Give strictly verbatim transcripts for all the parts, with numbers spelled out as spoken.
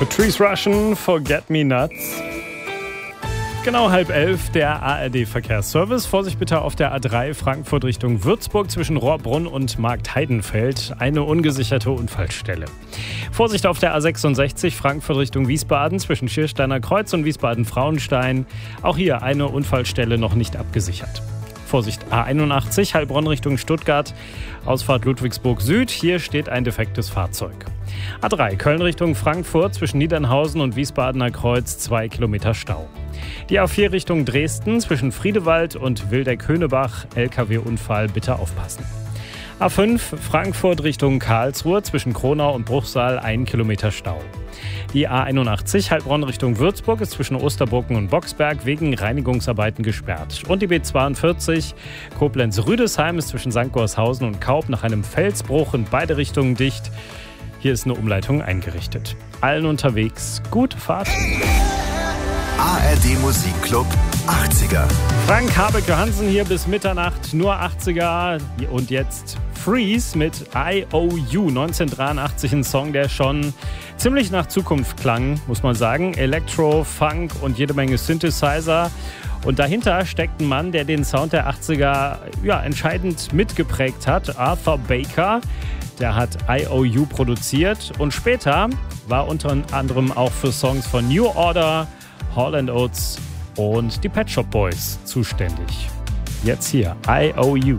Patrice Rushen, Forget Me Nuts. Genau halb elf, der A R D-Verkehrsservice. Vorsicht bitte auf der A drei Frankfurt Richtung Würzburg zwischen Rohrbrunn und Marktheidenfeld. Eine ungesicherte Unfallstelle. Vorsicht auf der A sechsundsechzig Frankfurt Richtung Wiesbaden zwischen Schiersteiner Kreuz und Wiesbaden-Frauenstein. Auch hier eine Unfallstelle noch nicht abgesichert. Vorsicht A einundachtzig Heilbronn Richtung Stuttgart, Ausfahrt Ludwigsburg Süd. Hier steht ein defektes Fahrzeug. A drei Köln Richtung Frankfurt zwischen Niedernhausen und Wiesbadener Kreuz, zwei Kilometer Stau. Die A vier Richtung Dresden zwischen Friedewald und Wildeck-Höhnebach, L K W-Unfall, bitte aufpassen. A fünf Frankfurt Richtung Karlsruhe zwischen Kronau und Bruchsal, ein Kilometer Stau. Die A einundachtzig Heilbronn Richtung Würzburg ist zwischen Osterbrücken und Boxberg wegen Reinigungsarbeiten gesperrt. Und die B zweiundvierzig Koblenz-Rüdesheim ist zwischen Sankt Gorshausen und Kaub nach einem Felsbruch in beide Richtungen dicht. Hier ist eine Umleitung eingerichtet. Allen unterwegs gute Fahrt. A R D Musikclub achtziger. Frank Habeck Johansen hier bis Mitternacht, nur achtziger. Und jetzt Freeze mit I O U. neunzehnhundertdreiundachtzig, ein Song, der schon ziemlich nach Zukunft klang, muss man sagen. Elektro, Funk und jede Menge Synthesizer. Und dahinter steckt ein Mann, der den Sound der achtziger ja, entscheidend mitgeprägt hat. Arthur Baker. Der hat I O U produziert und später war unter anderem auch für Songs von New Order, Hall and Oates und die Pet Shop Boys zuständig. Jetzt hier I O U.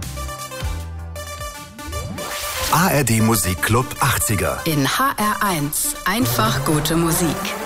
A R D Musikclub achtziger. In H R eins. Einfach gute Musik.